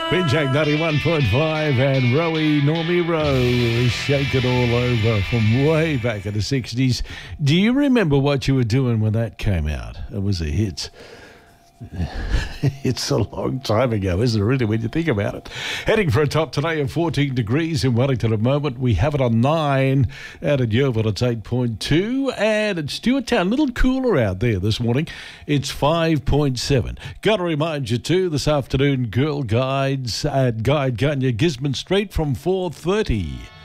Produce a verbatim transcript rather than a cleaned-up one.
Binjag ninety-one point five and Rowie Normie Rowe shake it all over from way back in the sixties. Do you remember what you were doing when that came out? It was a hit. It's a long time ago, isn't it, really, when you think about it? Heading for a top today of fourteen degrees in Wellington at the moment. We have it on nine. Out at Yeovil, it's eight point two. And at Stewarttown, a little cooler out there this morning. It's five point seven. Got to remind you, too, this afternoon, Girl Guides at Guide Gunya, Gisborne Street from four thirty.